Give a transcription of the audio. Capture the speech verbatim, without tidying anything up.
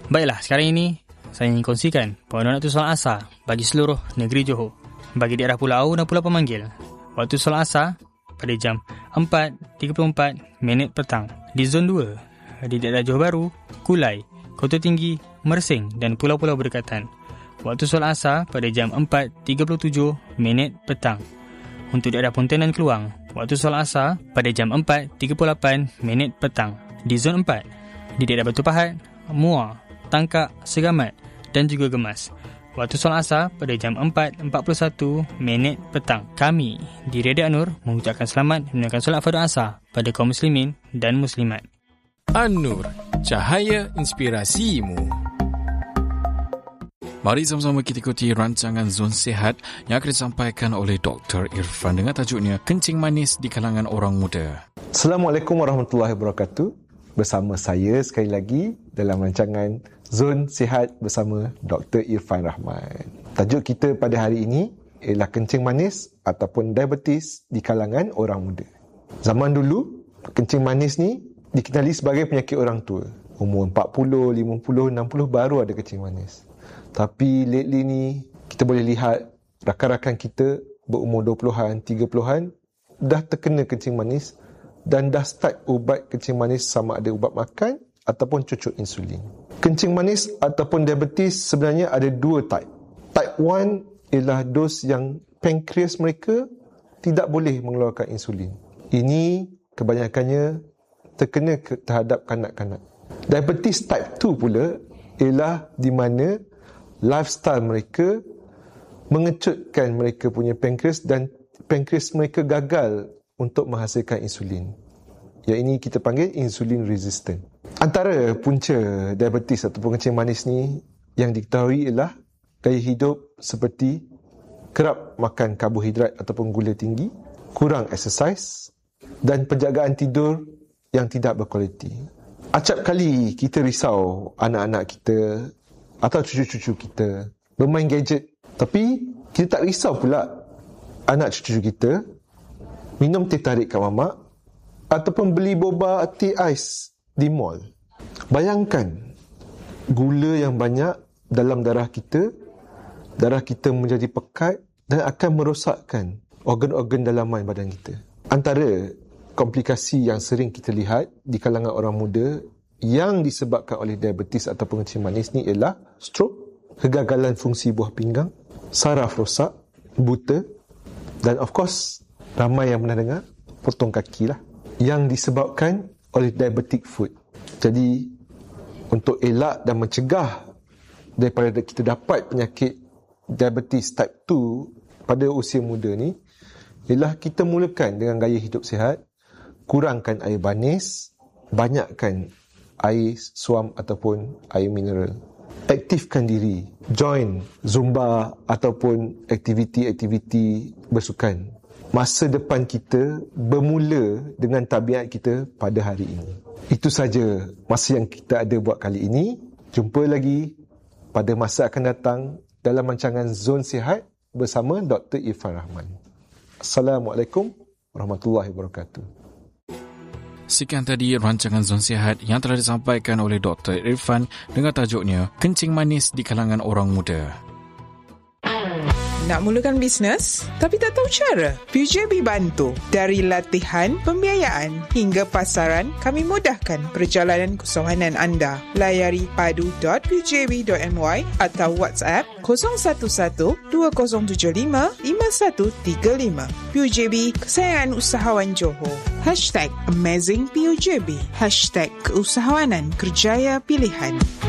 Baiklah, sekarang ini saya ingin kongsikan pengundian waktu solat asar bagi seluruh negeri Johor. Bagi daerah pulau dan pulau pemanggil, waktu solat asar pada jam empat tiga puluh empat minit petang. Di zon dua, di daerah Johor Bahru, Kulai, Kota Tinggi, Mersing dan pulau-pulau berdekatan, waktu solat asar pada jam empat tiga puluh tujuh minit petang. Untuk daerah Pontianan Keluang, waktu solat asar pada jam empat tiga puluh lapan minit petang. Di zon empat, di daerah Batu Pahat, Muar, Tangkak, Segamat dan juga Gemas, waktu solat asar pada jam empat empat puluh satu minit petang. Kami di Radio An-Nur mengucapkan selamat menunaikan solat fardu asar pada kaum muslimin dan muslimat. An-Nur, cahaya inspirasimu. Mari sama-sama kita ikuti rancangan Zon Sihat yang akan disampaikan oleh Doktor Irfan dengan tajuknya Kencing Manis di Kalangan Orang Muda. Assalamualaikum warahmatullahi wabarakatuh. Bersama saya sekali lagi dalam rancangan Zon Sihat bersama Doktor Irfan Rahman. Tajuk kita pada hari ini ialah kencing manis ataupun diabetes di kalangan orang muda. Zaman dulu, kencing manis ni dikenali sebagai penyakit orang tua. Umur empat puluh, lima puluh, enam puluh baru ada kencing manis. Tapi lately ni kita boleh lihat rakan-rakan kita berumur dua puluhan, tiga puluhan dah terkena kencing manis dan dah start ubat kencing manis sama ada ubat makan ataupun cucuk insulin. Kencing manis ataupun diabetes sebenarnya ada dua type. Type one ialah dos yang pankreas mereka tidak boleh mengeluarkan insulin. Ini kebanyakannya terkena terhadap kanak-kanak. Diabetes type two pula ialah di mana lifestyle mereka mengecutkan mereka punya pankreas dan pankreas mereka gagal untuk menghasilkan insulin. Yang ini kita panggil insulin resistant. Antara punca diabetes ataupun kencing manis ni yang diketahui ialah gaya hidup seperti kerap makan karbohidrat ataupun gula tinggi, kurang exercise dan penjagaan tidur yang tidak berkualiti. Acap kali kita risau anak-anak kita atau cucu-cucu kita bermain gadget, tapi kita tak risau pula anak cucu kita minum teh tarik kat mamak ataupun beli boba teh ais di mall. Bayangkan gula yang banyak dalam darah kita, darah kita menjadi pekat dan akan merosakkan organ-organ dalaman badan kita. Antara komplikasi yang sering kita lihat di kalangan orang muda yang disebabkan oleh diabetes ataupun kencing manis ni ialah stroke, kegagalan fungsi buah pinggang, saraf rosak, buta dan of course ramai yang pernah dengar potong kaki lah, yang disebabkan oleh diabetic food. Jadi untuk elak dan mencegah daripada kita dapat penyakit diabetes type two pada usia muda ni, ialah kita mulakan dengan gaya hidup sihat, kurangkan air manis, banyakkan air suam ataupun air mineral. Aktifkan diri, join Zumba ataupun aktiviti-aktiviti bersukan. Masa depan kita bermula dengan tabiat kita pada hari ini. Itu saja masa yang kita ada buat kali ini. Jumpa lagi pada masa akan datang dalam rancangan Zon Sihat bersama Doktor Irfan Rahman. Assalamualaikum warahmatullahi wabarakatuh. Sekian tadi rancangan Zon Sihat yang telah disampaikan oleh Doktor Irfan dengan tajuknya Kencing Manis di Kalangan Orang Muda. Nak mulakan bisnes tapi tak tahu cara? P U J B bantu. Dari latihan, pembiayaan hingga pasaran, kami mudahkan perjalanan keusahawan anda. Layari padu dot p u j b dot m y atau WhatsApp kosong satu satu dua kosong tujuh lima lima satu tiga lima. P U J B, kesayangan usahawan Johor. Hashtag Amazing P U J B. Hashtag Keusahawanan Kerjaya Pilihan.